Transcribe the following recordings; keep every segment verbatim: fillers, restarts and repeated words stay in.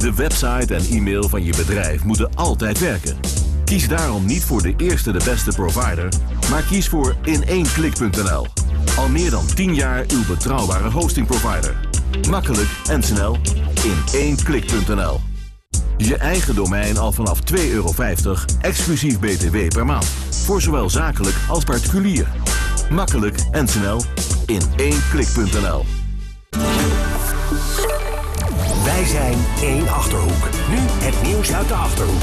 De website en e-mail van je bedrijf moeten altijd werken. Kies daarom niet voor de eerste de beste provider, maar kies voor in één klik punt n l. Al meer dan tien jaar uw betrouwbare hostingprovider. Makkelijk en snel in één klik punt n l. Je eigen domein al vanaf twee euro vijftig, exclusief B T W per maand. Voor zowel zakelijk als particulier. Makkelijk en snel in één klik punt n l. Wij zijn één Achterhoek. Nu het nieuws uit de Achterhoek.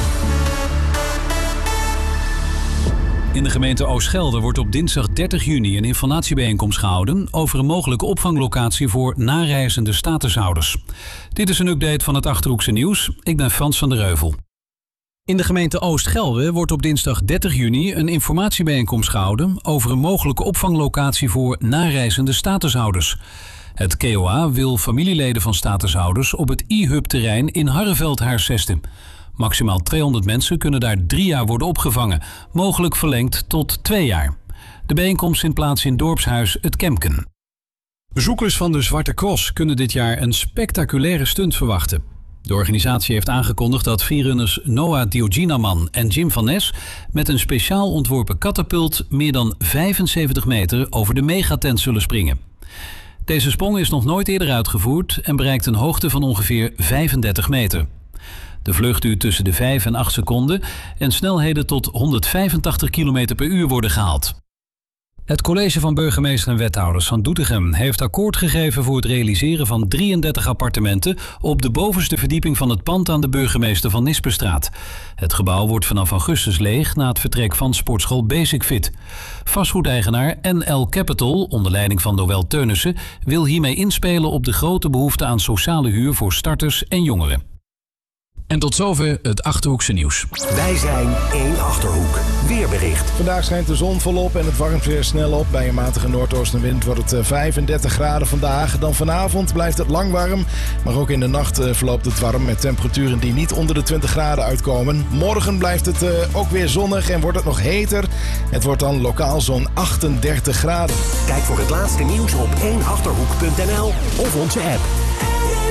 In de gemeente Oostgelre wordt op dinsdag dertig juni een informatiebijeenkomst gehouden over een mogelijke opvanglocatie voor nareizende statushouders. Dit is een update van het Achterhoekse nieuws. Ik ben Frans van der Reuvel. In de gemeente Oostgelre wordt op dinsdag dertig juni een informatiebijeenkomst gehouden over een mogelijke opvanglocatie voor nareizende statushouders. Het K O A wil familieleden van statushouders op het e-hub-terrein in Harreveld huisvesten. Maximaal tweehonderd mensen kunnen daar drie jaar worden opgevangen, mogelijk verlengd tot twee jaar. De bijeenkomst vindt plaats in dorpshuis Het Kemken. Bezoekers van de Zwarte Cross kunnen dit jaar een spectaculaire stunt verwachten. De organisatie heeft aangekondigd dat vierrunners Noah Dioginaman en Jim van Nes met een speciaal ontworpen katapult meer dan vijfenzeventig meter over de megatent zullen springen. Deze sprong is nog nooit eerder uitgevoerd en bereikt een hoogte van ongeveer vijfendertig meter. De vlucht duurt tussen de vijf en acht seconden en snelheden tot honderdvijfentachtig kilometer per uur worden gehaald. Het college van burgemeester en wethouders van Doetinchem heeft akkoord gegeven voor het realiseren van drieëndertig appartementen op de bovenste verdieping van het pand aan de burgemeester van Nispenstraat. Het gebouw wordt vanaf augustus leeg na het vertrek van sportschool Basic Fit. Vastgoedeigenaar N L Capital, onder leiding van Noël Teunissen, wil hiermee inspelen op de grote behoefte aan sociale huur voor starters en jongeren. En tot zover het Achterhoekse nieuws. Wij zijn één Achterhoek. Weerbericht. Vandaag schijnt de zon volop en het warmt weer snel op. Bij een matige noordoostenwind wordt het vijfendertig graden vandaag. Dan vanavond blijft het lang warm. Maar ook in de nacht verloopt het warm met temperaturen die niet onder de twintig graden uitkomen. Morgen blijft het ook weer zonnig en wordt het nog heter. Het wordt dan lokaal zo'n achtendertig graden. Kijk voor het laatste nieuws op één achterhoek punt n l of onze app.